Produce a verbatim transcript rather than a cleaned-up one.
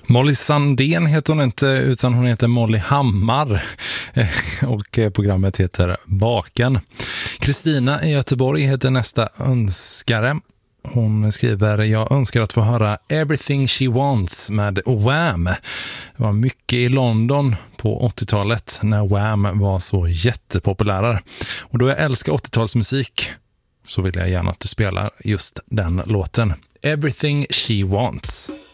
Molly Sandén heter hon inte, utan hon heter Molly Hammar och programmet heter Baken. Kristina i Göteborg heter nästa önskare. Hon skriver: jag önskar att få höra Everything She Wants med Wham. Det var mycket i London på åttiotalet när Wham var så jättepopulära. Och då jag älskar åttiotalsmusik så vill jag gärna att du spelar just den låten. Everything She Wants.